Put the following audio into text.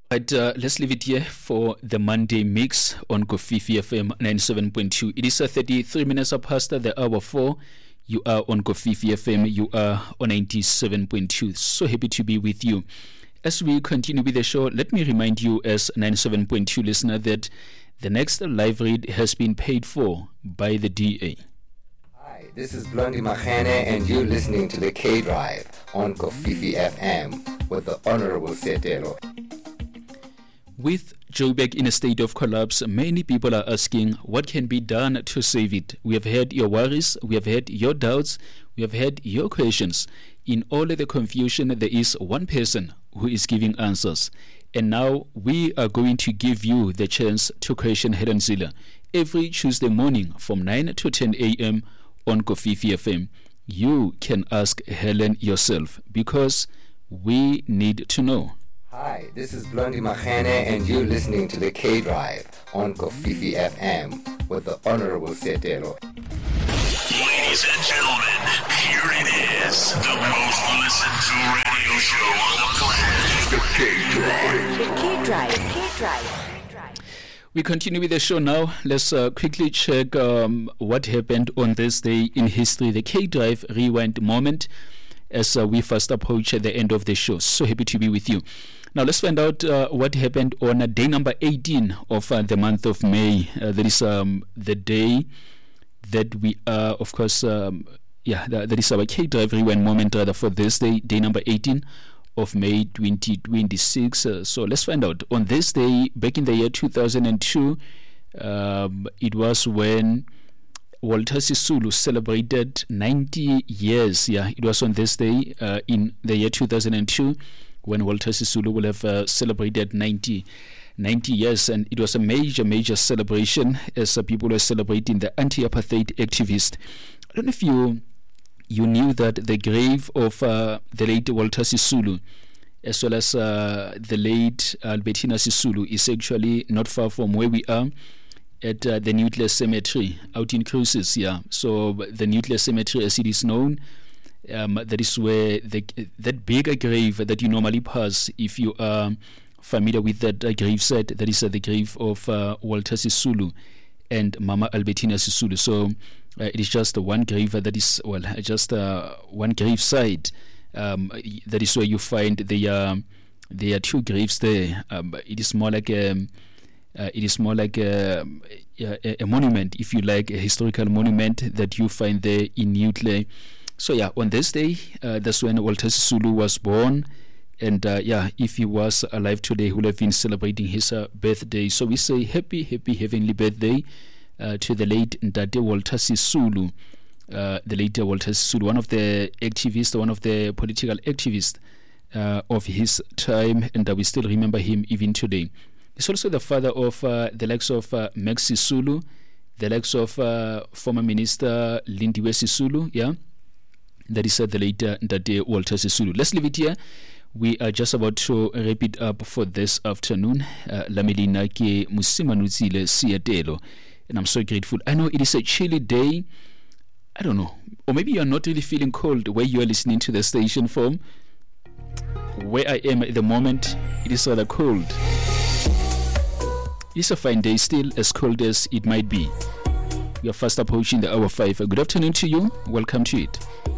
But let's leave it here for the Monday mix on Kofifi FM 97.2. It is 33 minutes past the hour 4. You are on Kofifi FM. You are on 97.2. So happy to be with you. As we continue with the show, let me remind you as 97.2 listener that the next live read has been paid for by the DA. Hi, this is Blondie Mahane and you're listening to the K-Drive on Kofifi FM with the Honorable Setelo. With Joburg in a state of collapse, many people are asking what can be done to save it. We have heard your worries, we have heard your doubts, we have heard your questions. In all of the confusion, there is one person who is giving answers. And now we are going to give you the chance to question Helen Zille every Tuesday morning from 9 to 10 a.m. on Kofifi FM. You can ask Helen yourself because we need to know. Hi, this is Blondie Mahane and you're listening to the K-Drive on Kofifi FM with the Honorable Setelo. Ladies and gentlemen, here it is, the most listened to radio show on the planet, the K-Drive. The K-Drive. K-Drive. We continue with the show now. Let's quickly check what happened on this day in history, the K-Drive rewind moment, as we first approach the end of the show. So happy to be with you. Now let's find out what happened on day number 18 of the month of May. That is the day that we are, of course, that is our K-Drive rewind moment rather for this day, day number 18 of May 2026. So let's find out. On this day, back in the year 2002, it was when Walter Sisulu celebrated 90 years. Yeah, it was on this day in the year 2002 when Walter Sisulu will have celebrated 90 years, and it was a major celebration as people were celebrating the anti-apartheid activist. I don't know if you knew that the grave of the late Walter Sisulu as well as the late Albertina Sisulu is actually not far from where we are at the Nuclear Cemetery out in Cruces. Yeah, so the Nuclear Cemetery, as it is known, that is where that bigger grave that you normally pass if you are familiar with that grave site, that is the grave of Walter Sisulu and Mama Albertina Sisulu. So it is just one grave that is, well, just one grave site. That is where you find there are two graves there. It is more like a monument, if you like, a historical monument that you find there in Nuclear. So yeah, on this day, that's when Walter Sisulu was born. And if he was alive today, he would have been celebrating his birthday. So we say happy heavenly birthday to the late Ndate Walter Sisulu. The late Walter Sisulu, one of the activists, one of the political activists of his time, and we still remember him even today. He's also the father of the likes of Max Sisulu, the likes of former Minister Lindiwe Sisulu, yeah? That is the late Ndate Walter Sisulu. Let's leave it here. We are just about to wrap it up for this afternoon. Lamelina ke Musimanutsile Siatelo. And I'm so grateful. I know it is a chilly day. I don't know. Or maybe you're not really feeling cold where you are listening to the station from. Where I am at the moment, it is rather cold. It's a fine day still, as cold as it might be. We are fast approaching the hour 5. Good afternoon to you. Welcome to it.